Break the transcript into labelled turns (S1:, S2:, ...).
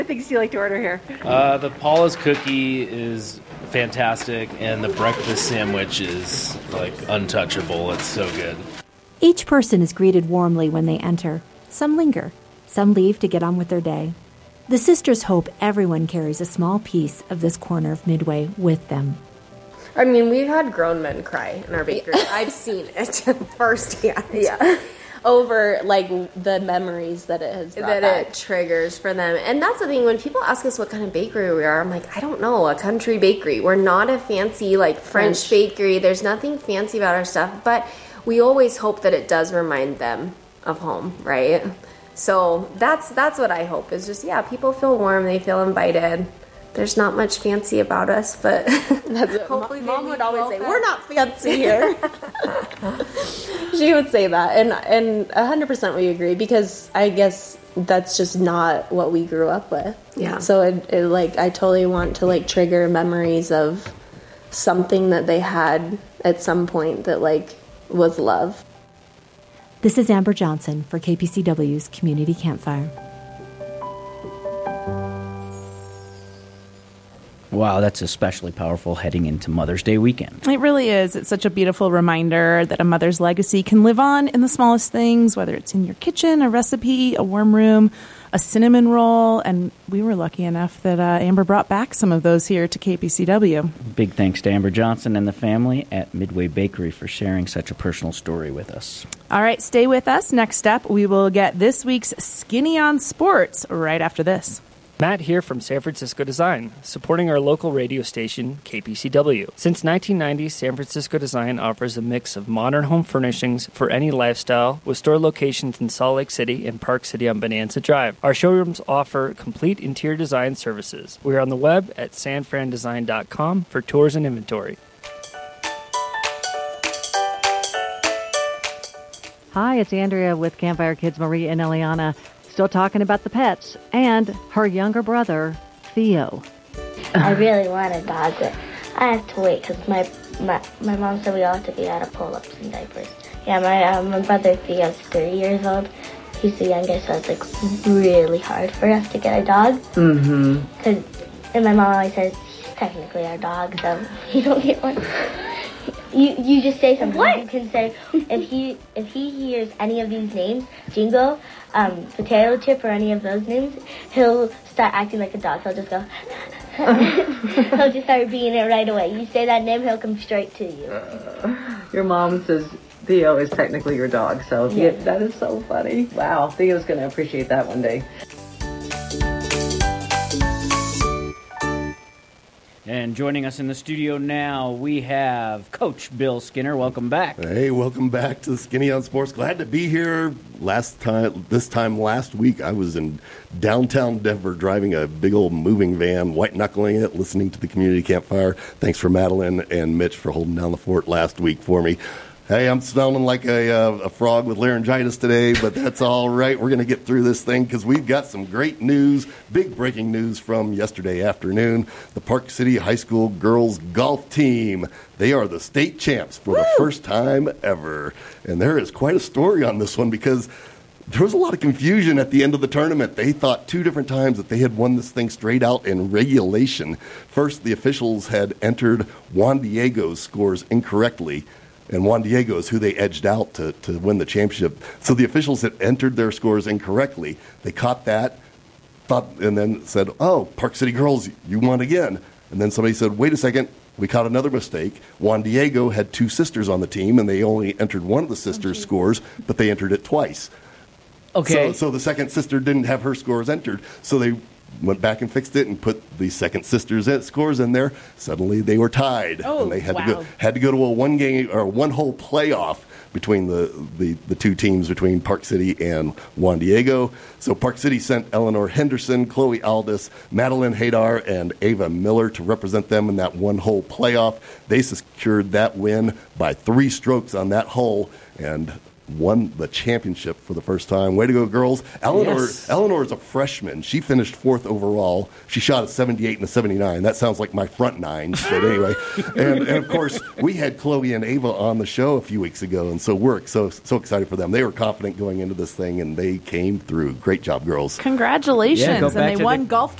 S1: things do you like to order here?
S2: The Paula's cookie is fantastic, and the breakfast sandwich is like untouchable. It's so good.
S3: Each person is greeted warmly when they enter. Some linger. Some leave to get on with their day. The sisters hope everyone carries a small piece of this corner of Midway with them.
S4: I mean, we've had grown men cry in our bakery. I've seen it firsthand.
S5: Yeah. Over, like, the memories that it has brought back.
S4: It triggers for them. And that's the thing, when people ask us what kind of bakery we are, I'm like, I don't know, a country bakery. We're not a fancy, like, French bakery. There's nothing fancy about our stuff, but we always hope that it does remind them of home, right? So that's what I hope, is just, people feel warm, they feel invited. There's not much fancy about us, but
S5: hopefully Mom would always say, we're not fancy here. She would say that, and 100% we agree, because I guess that's just not what we grew up with.
S4: Yeah.
S5: So it like, I totally want to, like, trigger memories of something that they had at some point that, like, was love.
S3: This is Amber Johnson for KPCW's Community Campfire.
S6: Wow, that's especially powerful heading into Mother's Day weekend.
S7: It really is. It's such a beautiful reminder that a mother's legacy can live on in the smallest things, whether it's in your kitchen, a recipe, a warm room, a cinnamon roll. And we were lucky enough that Amber brought back some of those here to KPCW.
S6: Big thanks to Amber Johnson and the family at Midway Bakery for sharing such a personal story with us.
S7: All right, stay with us. Next up, we will get this week's Skinny on Sports right after this.
S8: Matt here from San Francisco Design, supporting our local radio station, KPCW. Since 1990, San Francisco Design offers a mix of modern home furnishings for any lifestyle, with store locations in Salt Lake City and Park City on Bonanza Drive. Our showrooms offer complete interior design services. We are on the web at sanfrandesign.com for tours and inventory.
S1: Hi, it's Andrea with Campfire Kids, Marie and Eliana. Still talking about the pets and her younger brother, Theo.
S9: I really want a dog, but I have to wait because my mom said we all have to be out of pull-ups and diapers. Yeah, my brother Theo's 3 years old. He's the youngest, so it's like really hard for us to get a dog. Mm-hmm. And my mom always says he's technically our dog, so you don't get one. You just say something. What? You can say if he hears any of these names, Jingo, Potato Chip, or any of those names, he'll start acting like a dog. He'll just go. He'll just start being it right away. You say that name, he'll come straight to you.
S1: Your mom says Theo is technically your dog, so that is so funny. Wow, Theo's going to appreciate that one day.
S6: And joining us in the studio now, we have Coach Bill Skinner. Welcome back.
S10: Hey, welcome back to Skinny on Sports. Glad to be here. This time last week, I was in downtown Denver driving a big old moving van, white-knuckling it, listening to the Community Campfire. Thanks for Madeline and Mitch for holding down the fort last week for me. Hey, I'm smelling like a frog with laryngitis today, but that's all right. We're going to get through this thing because we've got some great news, big breaking news from yesterday afternoon. The Park City High School girls golf team, they are the state champs for the first time ever. And there is quite a story on this one because there was a lot of confusion at the end of the tournament. They thought 2 different times that they had won this thing straight out in regulation. First, the officials had entered Juan Diego's scores incorrectly. And Juan Diego is who they edged out to win the championship. So the officials had entered their scores incorrectly. They caught that, and then said, oh, Park City girls, you won again. And then somebody said, wait a second, we caught another mistake. Juan Diego had 2 sisters on the team, and they only entered one of the sisters' scores, but they entered it twice.
S6: Okay.
S10: So the second sister didn't have her scores entered. So they went back and fixed it and put the second sister's scores in there. Suddenly they were tied.
S7: Oh,
S10: and they had
S7: wow.
S10: to go to a one-hole playoff between the 2 teams, between Park City and Juan Diego. So Park City sent Eleanor Henderson, Chloe Aldis, Madeline Hadar, and Ava Miller to represent them in that one-hole playoff. They secured that win by 3 strokes on that hole, and won the championship for the first time. Way to go, girls. Eleanor is a freshman. She finished 4th overall. She shot a 78 and a 79. That sounds like my front nine. But anyway, and of course, we had Chloe and Ava on the show a few weeks ago, and so we're so excited for them. They were confident going into this thing, and they came through. Great job, girls.
S7: Congratulations.
S6: Yeah,
S7: and they won golf